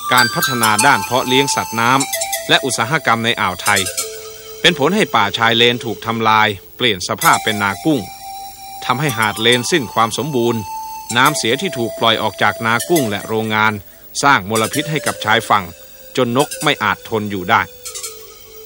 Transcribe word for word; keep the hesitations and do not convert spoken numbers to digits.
การพัฒนาด้านเพาะเลี้ยงสัตว์น้ำและอุตสาหกรรมในอ่าวไทยเป็นผลให้ป่าชายเลนถูกทำลายเปลี่ยนสภาพเป็นนากุ้งทำให้หาดเลนสิ้นความสมบูรณ์น้ำเสียที่ถูกปล่อยออกจากนากุ้งและโรงงานสร้างมลพิษให้กับชายฝั่งจนนกไม่อาจทนอยู่ได้